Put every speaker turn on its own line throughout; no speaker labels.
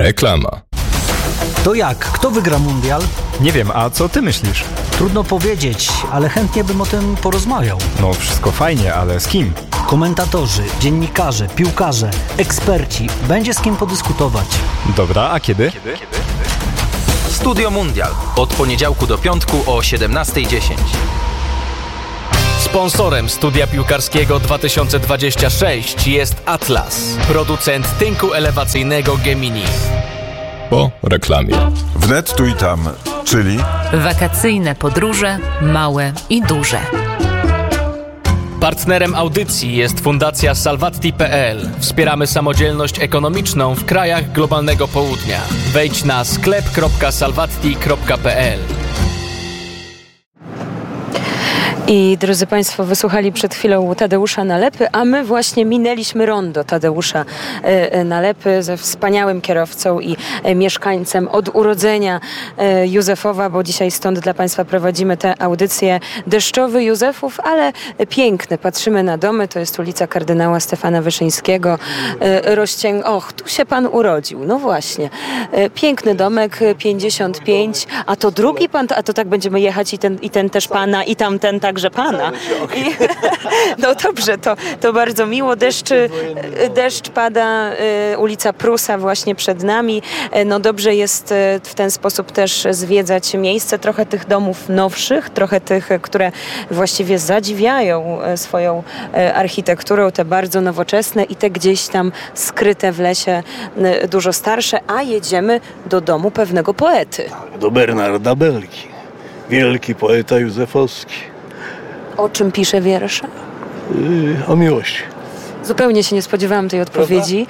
Reklama.
To jak? Kto wygra mundial?
Nie wiem, a co ty myślisz?
Trudno powiedzieć, ale chętnie bym o tym porozmawiał.
No wszystko fajnie, ale z kim?
Komentatorzy, dziennikarze, piłkarze, eksperci. Będzie z kim podyskutować.
Dobra, a kiedy?
Studio Mundial. Od poniedziałku do piątku o 17:10. Sponsorem Studia Piłkarskiego 2026 jest Atlas, producent tynku elewacyjnego Gemini.
Po reklamie.
Wnet tu i tam, czyli
Wakacyjne podróże, małe i duże.
Partnerem audycji jest Fundacja Salvatti.pl. Wspieramy samodzielność ekonomiczną w krajach globalnego południa. Wejdź na sklep.salvatti.pl.
I drodzy Państwo, wysłuchali przed chwilą Tadeusza Nalepy, a my właśnie minęliśmy rondo Tadeusza Nalepy ze wspaniałym kierowcą i mieszkańcem od urodzenia Józefowa, bo dzisiaj stąd dla Państwa prowadzimy tę audycję. Deszczowy Józefów, ale piękny. Patrzymy na domy, to jest ulica Kardynała Stefana Wyszyńskiego. Tu się Pan urodził. No właśnie. Piękny domek, 55, a to drugi Pan, a to tak będziemy jechać i ten też Pana, i tamten także Pana. No dobrze, to bardzo miło. Deszcz pada, ulica Prusa właśnie przed nami. No dobrze jest w ten sposób też zwiedzać miejsce. Trochę tych domów nowszych, trochę tych, które właściwie zadziwiają swoją architekturą, te bardzo nowoczesne i te gdzieś tam skryte w lesie dużo starsze, a jedziemy do domu pewnego poety.
Do Bernarda Belki. Wielki poeta józefowski.
O czym pisze wiersze?
O miłości.
Zupełnie się nie spodziewałam tej odpowiedzi.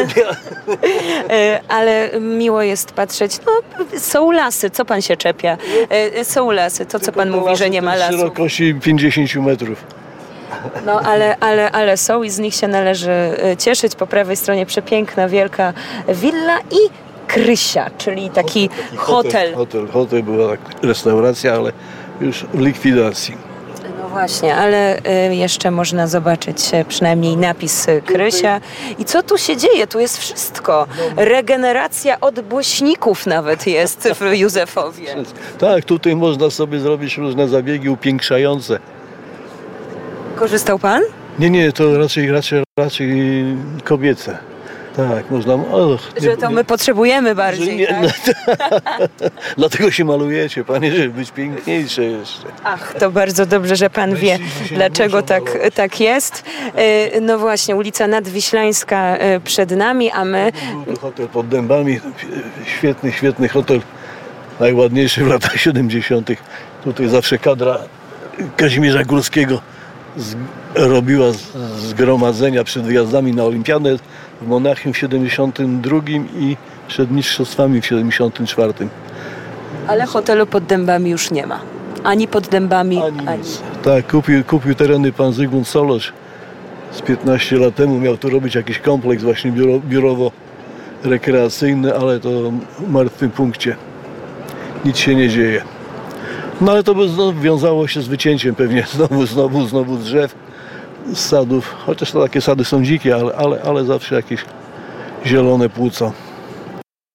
Ale miło jest patrzeć. No, są lasy, co Pan się czepia? Są lasy, to co Pan mówi, że nie ma lasów.
Szerokości 50 metrów.
No, ale są i z nich się należy cieszyć. Po prawej stronie przepiękna, wielka willa i Krysia, czyli taki hotel.
Hotel była restauracja, ale już w likwidacji.
No właśnie, ale jeszcze można zobaczyć przynajmniej napis Krysia. I co tu się dzieje? Tu jest wszystko. Regeneracja od błeśników nawet jest w Józefowie.
Tak, tutaj można sobie zrobić różne zabiegi upiększające.
Korzystał Pan?
Nie, to raczej kobiece. Tak, można...
Że to my potrzebujemy bardziej,
nie,
tak?
Dlatego się malujecie, Panie, żeby być piękniejsze jeszcze.
Ach, to bardzo dobrze, że Pan wie, dlaczego tak jest. No właśnie, ulica Nadwiślańska przed nami, a my...
Był hotel pod Dębami, świetny hotel, najładniejszy w latach 70. Tutaj zawsze kadra Kazimierza Górskiego robiła zgromadzenia przed wyjazdami na Olimpiadę w Monachium w 72 i przed mistrzostwami w 74.
Ale hotelu pod Dębami już nie ma. Ani pod Dębami, ani...
Tak, kupił tereny pan Zygmunt Solorz z 15 lat temu. Miał tu robić jakiś kompleks właśnie biurowo-rekreacyjny, ale to w martwym punkcie. Nic się nie dzieje. No ale to by znowu wiązało się z wycięciem pewnie znowu drzew, z sadów. Chociaż to takie sady są dzikie, ale zawsze jakieś zielone płuca.